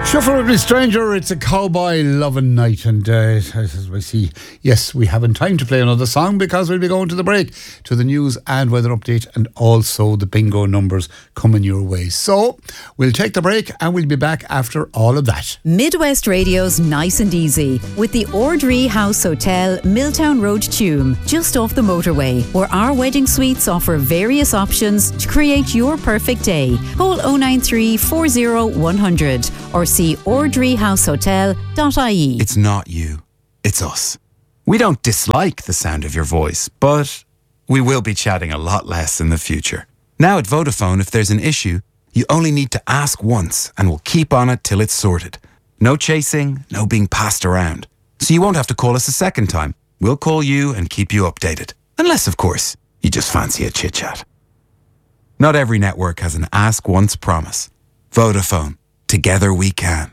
Shuffle with me, stranger. It's a cowboy loving night, and as we see, yes, we haven't time to play another song because we'll be going to the break, to the news and weather update, and also the bingo numbers coming your way. So we'll take the break and we'll be back after all of that. Midwest Radio's Nice and Easy with the Ordree House Hotel, Milltown Road, Tuam, just off the motorway, where our wedding suites offer various options to create your perfect day. Call 093 40 100 or see ordreehousehotel.ie. It's not you, it's us. We don't dislike the sound of your voice, but we will be chatting a lot less in the future. Now at Vodafone, if there's an issue, you only need to ask once and we'll keep on it till it's sorted. No chasing, no being passed around. So you won't have to call us a second time. We'll call you and keep you updated. Unless, of course, you just fancy a chit-chat. Not every network has an ask once promise. Vodafone. Together we can.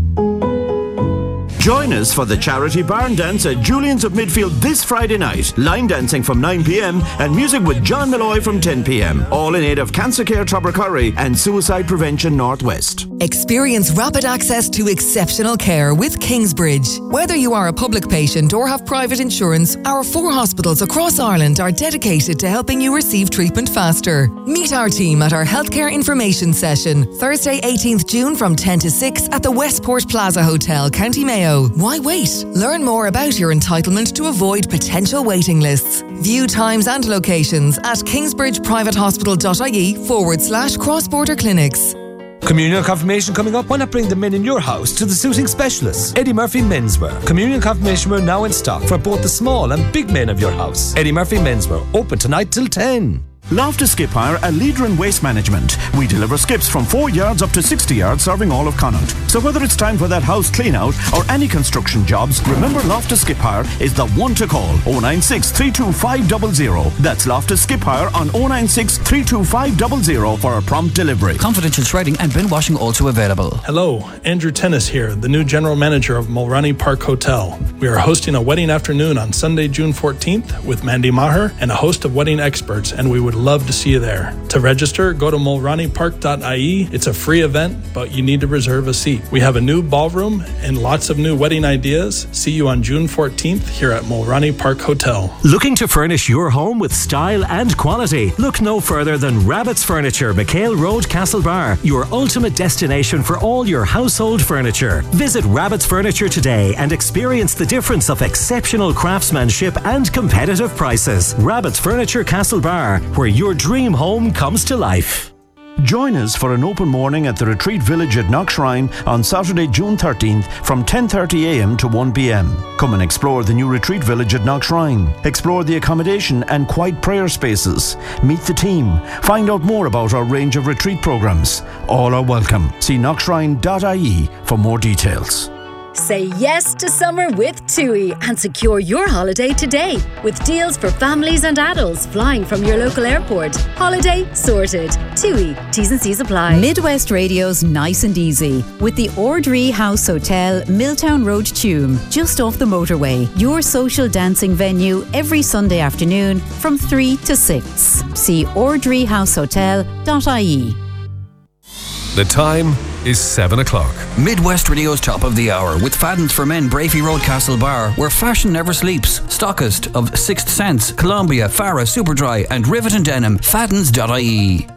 Join us for the charity barn dance at Julian's of Midfield this Friday night. Line dancing from 9 p.m. and music with John Malloy from 10 p.m. All in aid of Cancer Care Tubbercurry and Suicide Prevention Northwest. Experience rapid access to exceptional care with Kingsbridge. Whether you are a public patient or have private insurance, our 4 hospitals across Ireland are dedicated to helping you receive treatment faster. Meet our team at our healthcare information session, Thursday 18th June from 10 to 6 at the Westport Plaza Hotel, County Mayo. Why wait? Learn more about your entitlement to avoid potential waiting lists. View times and locations at kingsbridgeprivatehospital.ie/cross-border clinics. Communion confirmation coming up. Why not bring the men in your house to the suiting specialists? Eddie Murphy Menswear. Communion confirmation wear now in stock for both the small and big men of your house. Eddie Murphy Menswear. Open tonight till 10. Loftus Skip Hire, a leader in waste management. We deliver skips from 4 yards up to 60 yards, serving all of Connaught. So whether it's time for that house clean out or any construction jobs, remember Loftus Skip Hire is the one to call. 096 325 00. That's Loftus Skip Hire on 096 325 00 for a prompt delivery. Confidential shredding and bin washing also available. Hello, Andrew Tennis here, the new general manager of Mulroney Park Hotel. We are hosting a wedding afternoon on Sunday, June 14th with Mandy Maher and a host of wedding experts, and we would love to see you there. To register, go to mulroneypark.ie. It's a free event, but you need to reserve a seat. We have a new ballroom and lots of new wedding ideas. See you on June 14th here at Mulroney Park Hotel. Looking to furnish your home with style and quality? Look no further than Rabbit's Furniture, McHale Road, Castlebar, your ultimate destination for all your household furniture. Visit Rabbit's Furniture today and experience the difference of exceptional craftsmanship and competitive prices. Rabbit's Furniture, Castlebar, where your dream home comes to life. Join us for an open morning at the Retreat Village at Knockshrine on Saturday, June 13th from 10:30am to 1pm. Come and explore the new Retreat Village at Knockshrine. Explore the accommodation and quiet prayer spaces. Meet the team. Find out more about our range of retreat programs. All are welcome. See knockshrine.ie for more details. Say yes to summer with TUI and secure your holiday today with deals for families and adults flying from your local airport. Holiday sorted. TUI. T's and C's apply. Midwest Radio's Nice and Easy with the Ordree House Hotel, Milltown Road, Tuam, just off the motorway. Your social dancing venue every Sunday afternoon from 3 to 6. See ordreehousehotel.ie. The time is 7 o'clock. Midwest Radio's top of the hour with Fadden's for Men, Brafey Road, Castlebar, where fashion never sleeps. Stockist of Sixth Sense, Columbia, Farah, Superdry and Rivet and Denim. Faddens.ie.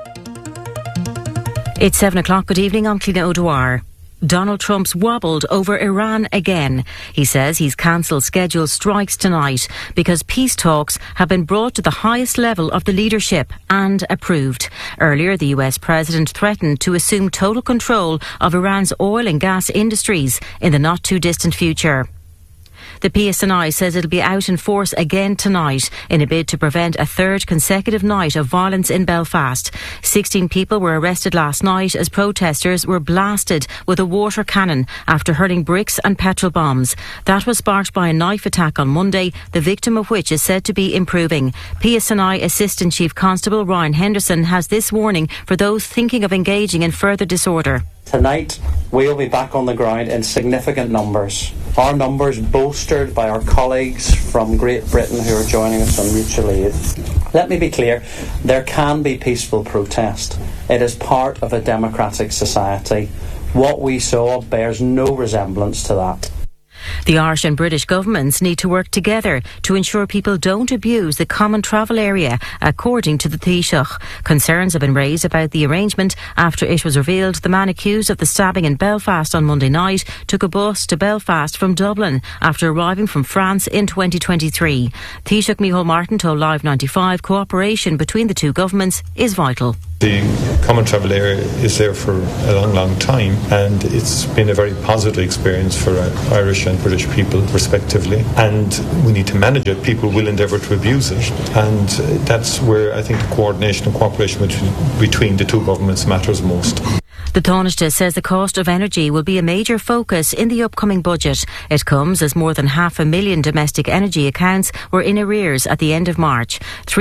It's 7 o'clock. Good evening. I'm Cliona O'Dwyer. Donald Trump's wobbled over Iran again. He says he's cancelled scheduled strikes tonight because peace talks have been brought to the highest level of the leadership and approved. Earlier, the US president threatened to assume total control of Iran's oil and gas industries in the not too distant future. The PSNI says it'll be out in force again tonight in a bid to prevent a third consecutive night of violence in Belfast. 16 people were arrested last night as protesters were blasted with a water cannon after hurling bricks and petrol bombs. That was sparked by a knife attack on Monday, the victim of which is said to be improving. PSNI Assistant Chief Constable Ryan Henderson has this warning for those thinking of engaging in further disorder. Tonight, we'll be back on the ground in significant numbers. Our numbers bolstered by our colleagues from Great Britain who are joining us on mutual aid. Let me be clear, there can be peaceful protest. It is part of a democratic society. What we saw bears no resemblance to that. The Irish and British governments need to work together to ensure people don't abuse the common travel area, according to the Taoiseach. Concerns have been raised about the arrangement after it was revealed the man accused of the stabbing in Belfast on Monday night took a bus to Belfast from Dublin after arriving from France in 2023. Taoiseach Micheál Martin told Live 95 cooperation between the two governments is vital. The common travel area is there for a long, long time, and it's been a very positive experience for Irish and British people, respectively. And we need to manage it. People will endeavour to abuse it, and that's where I think the coordination and cooperation between the two governments matters most. The Taoiseach says the cost of energy will be a major focus in the upcoming budget. It comes as more than 500,000 domestic energy accounts were in arrears at the end of March.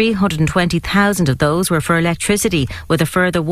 320,000 of those were for electricity, with a further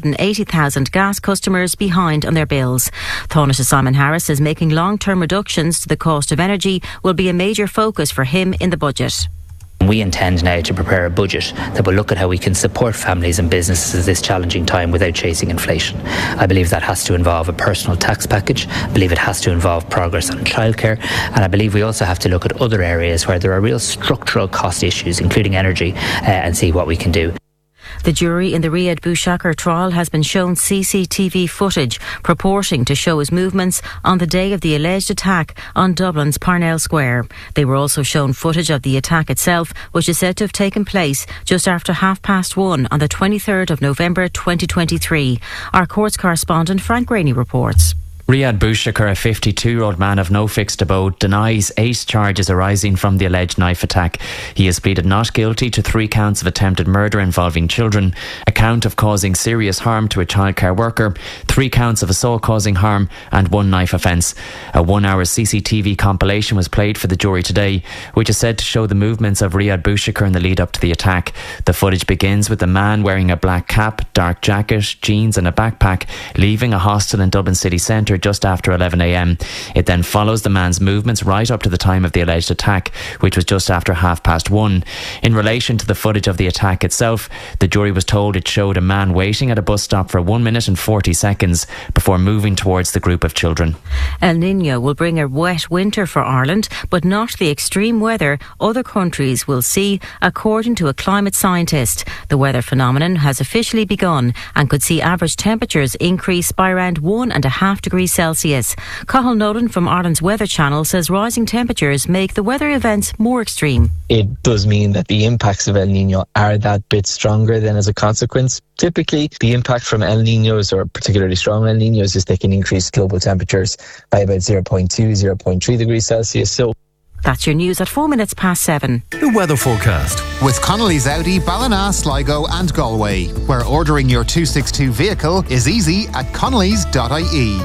180,000 gas customers behind on their bills. Taoiseach Simon Harris says making long-term reductions to the cost of energy will be a major focus for him in the budget. We intend now to prepare a budget that will look at how we can support families and businesses this challenging time without chasing inflation. I believe that has to involve a personal tax package. I believe it has to involve progress on childcare. And I believe we also have to look at other areas where there are real structural cost issues, including energy, and see what we can do. The jury in the Riyad Boushakar trial has been shown CCTV footage purporting to show his movements on the day of the alleged attack on Dublin's Parnell Square. They were also shown footage of the attack itself, which is said to have taken place just after 1:30 on the 23rd of November 2023. Our courts correspondent Frank Graney reports. Riyad Boushakar, a 52-year-old man of no fixed abode, denies 8 charges arising from the alleged knife attack. He has pleaded not guilty to 3 counts of attempted murder involving children, a count of causing serious harm to a childcare worker, 3 counts of assault causing harm, and 1 knife offence. A 1-hour CCTV compilation was played for the jury today, which is said to show the movements of Riyad Boushakar in the lead up to the attack. The footage begins with the man wearing a black cap, dark jacket, jeans and a backpack, leaving a hostel in Dublin city centre just after 11 a.m. It then follows the man's movements right up to the time of the alleged attack, which was just after 1:30. In relation to the footage of the attack itself, the jury was told it showed a man waiting at a bus stop for 1 minute and 40 seconds before moving towards the group of children. El Niño will bring a wet winter for Ireland, but not the extreme weather other countries will see, according to a climate scientist. The weather phenomenon has officially begun and could see average temperatures increase by around 1.5 degrees Celsius. Cathal Nolan from Ireland's Weather Channel says rising temperatures make the weather events more extreme. It does mean that the impacts of El Niño are that bit stronger than as a consequence. Typically, the impact from El Niños, or particularly strong El Niños, is they can increase global temperatures by about 0.2, 0.3 degrees Celsius. So that's your news at 7:04. The weather forecast with Connolly's Audi, Ballina, Sligo and Galway, where ordering your 262 vehicle is easy at connellys.ie.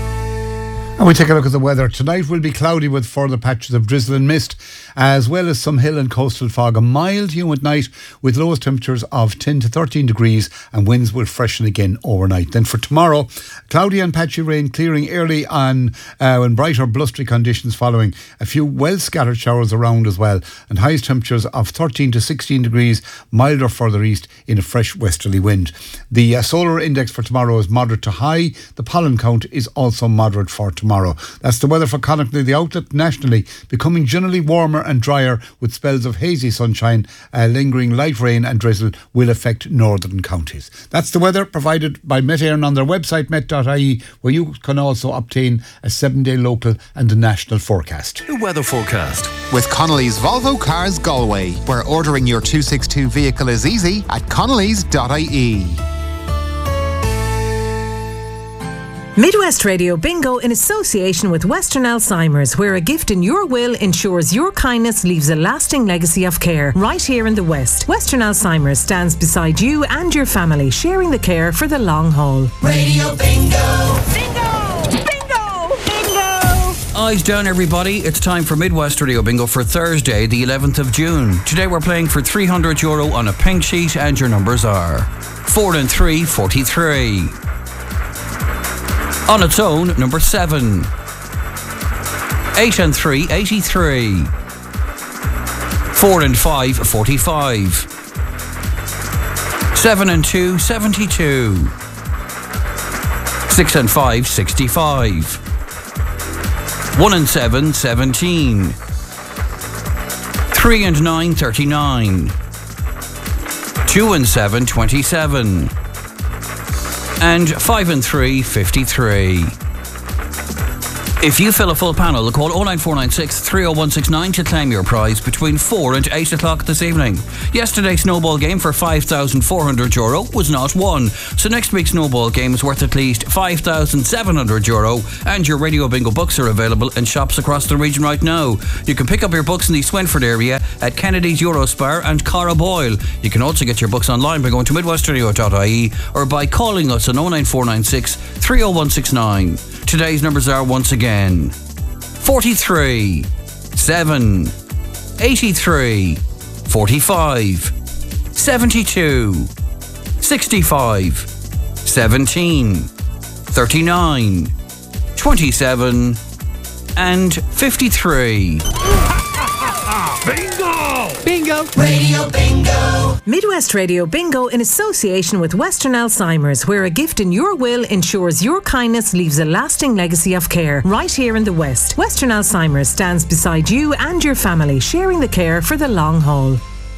And we take a look at the weather. Tonight will be cloudy with further patches of drizzle and mist, as well as some hill and coastal fog. A mild, humid night with lowest temperatures of 10 to 13 degrees, and winds will freshen again overnight. Then for tomorrow, cloudy and patchy rain clearing early on, and brighter blustery conditions following. A few well-scattered showers around as well, and highest temperatures of 13 to 16 degrees, milder further east in a fresh westerly wind. The solar index for tomorrow is moderate to high. The pollen count is also moderate for tomorrow. That's the weather for Connacht. The outlook nationally becoming generally warmer and drier with spells of hazy sunshine. Lingering light rain and drizzle will affect northern counties. That's the weather provided by Met Éireann on their website met.ie, where you can also obtain a 7-day local and a national forecast. The weather forecast with Connolly's Volvo Cars Galway, where ordering your 262 vehicle is easy at connellys.ie. Midwest Radio Bingo in association with Western Alzheimer's, where a gift in your will ensures your kindness leaves a lasting legacy of care right here in the West. Western Alzheimer's stands beside you and your family, sharing the care for the long haul. Radio Bingo! Bingo! Bingo! Bingo! Eyes down, everybody. It's time for Midwest Radio Bingo for Thursday, the 11th of June. Today we're playing for €300 on a pink sheet, and your numbers are 4 and 3, 43. On its own, number 7. 8 and 3, 83. 4 and 5, 45. 7 and 2, 72. 6 and 5, 65. 1 and 7, 17. 3 and 9, 39. 2 and 7, 27. And 5 and 3, 53. If you fill a full panel, call 09496 30169 to claim your prize between 4 and 8 o'clock this evening. Yesterday's snowball game for €5,400 was not won, so next week's snowball game is worth at least €5,700, and your Radio Bingo books are available in shops across the region right now. You can pick up your books in the Swinford area at Kennedy's Eurospar and Cara Boyle. You can also get your books online by going to midwestradio.ie or by calling us on 09496 30169. Today's numbers are once again 43, 7, 83, 45, 72, 65, 17, 39, 27 and 53. Bingo! Bingo! Radio Bingo! Midwest Radio Bingo in association with Western Alzheimer's, where a gift in your will ensures your kindness leaves a lasting legacy of care. Right here in the West, Western Alzheimer's stands beside you and your family, sharing the care for the long haul.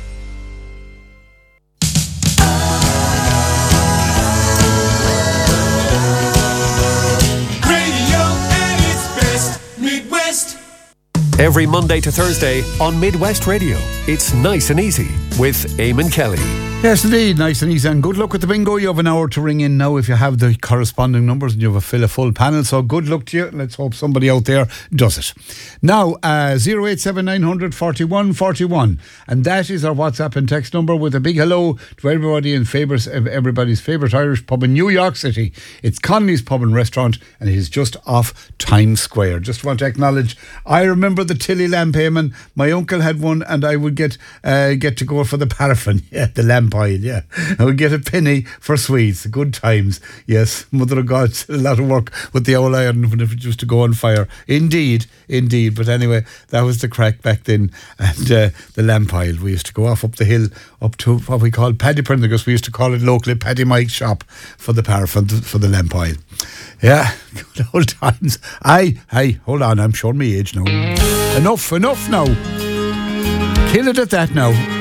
Every Monday to Thursday on Midwest Radio, it's Nice and Easy with Eamon Kelly. Yes, indeed, nice and easy. And good luck with the bingo. You have an hour to ring in now if you have the corresponding numbers and you have a full panel. So good luck to you. Let's hope somebody out there does it. Now, 087900 41 41. And that is our WhatsApp and text number with a big hello to everybody in everybody's favourite Irish pub in New York City. It's Connolly's Pub and Restaurant, and it is just off Times Square. Just want to acknowledge, I remember the Tilly lamp, Eamon. My uncle had one, and I would get to go for the paraffin. Yeah, the lamp oil, yeah. I would get a penny for sweets. Good times. Yes, Mother of God, a lot of work with the old iron when it used to go on fire. Indeed. But anyway, that was the crack back then. And the lamp oil, we used to go up the hill up to what we call Paddy Prendergast. We used to call it locally Paddy Mike's shop for the paraffin, for the lamp oil. Yeah, good old times. Aye, hold on, I'm showing my age now. Enough now. Kill it at that now.